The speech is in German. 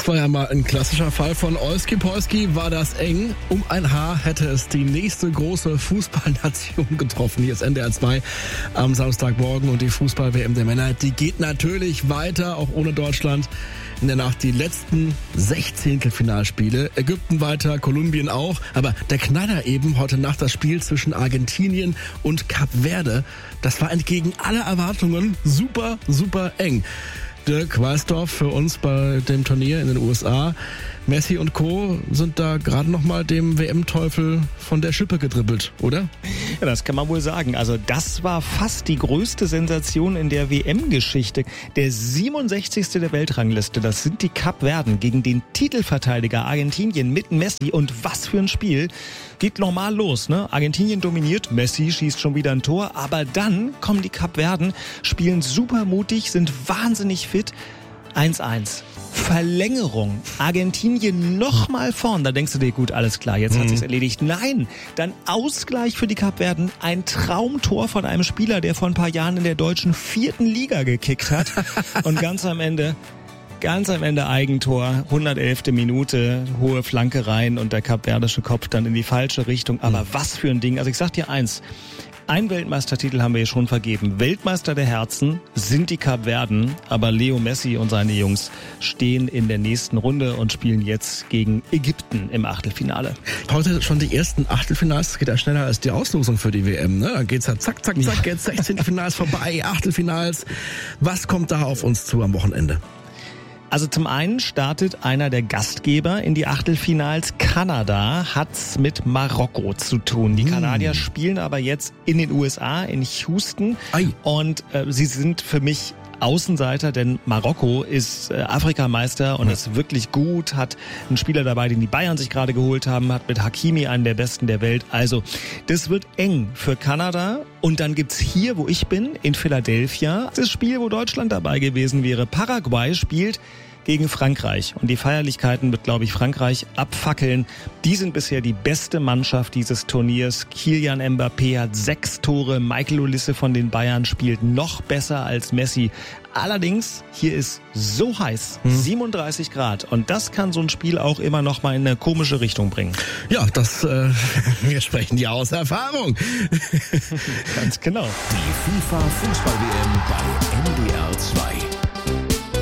war ja mal ein klassischer Fall von Olski Polski, war das eng. Um ein Haar hätte es die nächste große Fußballnation getroffen. Hier ist NDR 2 am Samstagmorgen und die Fußball-WM der Männer, die geht natürlich weiter, auch ohne Deutschland. In der Nacht die letzten 16. Finalspiele. Ägypten weiter, Kolumbien auch. Aber der Knaller eben heute Nacht das Spiel zwischen Argentinien und Kap Verde. Das war entgegen aller Erwartungen super, super eng. Dirk Walsdorf für uns bei dem Turnier in den USA. Messi und Co. sind da gerade noch mal dem WM-Teufel von der Schippe gedribbelt, oder? Ja, das kann man wohl sagen. Also das war fast die größte Sensation in der WM-Geschichte. Der 67. der Weltrangliste, das sind die Kapverden gegen den Titelverteidiger Argentinien mit Messi. Und was für ein Spiel. Geht normal los, ne? Argentinien dominiert, Messi schießt schon wieder ein Tor. Aber dann kommen die Kapverden, spielen super mutig, sind wahnsinnig fit. 1-1. Verlängerung. Argentinien nochmal vorn. Da denkst du dir, gut, alles klar, jetzt hat sich's erledigt. Nein, dann Ausgleich für die Kapverden. Ein Traumtor von einem Spieler, der vor ein paar Jahren in der deutschen 4. Liga gekickt hat. Und ganz am Ende Eigentor, 111. Minute, hohe Flanke rein und der kapverdische Kopf dann in die falsche Richtung. Aber was für ein Ding. Also ich sag dir eins. Ein Weltmeistertitel haben wir hier schon vergeben. Weltmeister der Herzen sind die Kapverden, aber Leo Messi und seine Jungs stehen in der nächsten Runde und spielen jetzt gegen Ägypten im Achtelfinale. Heute schon die ersten Achtelfinals, das geht ja schneller als die Auslosung für die WM, ne? Dann geht's ja zack, zack, zack, jetzt 16. Finals vorbei, Achtelfinals. Was kommt da auf uns zu am Wochenende? Also zum einen startet einer der Gastgeber in die Achtelfinals. Kanada hat's mit Marokko zu tun. Die Kanadier spielen aber jetzt in den USA, in Houston. Und sie sind für mich Außenseiter, denn Marokko ist Afrikameister und ist wirklich gut, hat einen Spieler dabei, den die Bayern sich gerade geholt haben, hat mit Hakimi einen der Besten der Welt. Also das wird eng für Kanada. Und dann gibt's hier, wo ich bin, in Philadelphia, das Spiel, wo Deutschland dabei gewesen wäre. Paraguay spielt gegen Frankreich. Und die Feierlichkeiten wird, glaube ich, Frankreich abfackeln. Die sind bisher die beste Mannschaft dieses Turniers. Kylian Mbappé hat 6 Tore. Michael Olise von den Bayern spielt noch besser als Messi. Allerdings, hier ist so heiß, 37 Grad. Und das kann so ein Spiel auch immer noch mal in eine komische Richtung bringen. Ja, wir sprechen ja aus Erfahrung. Ganz genau. Die FIFA Fußball-WM bei NDR 2.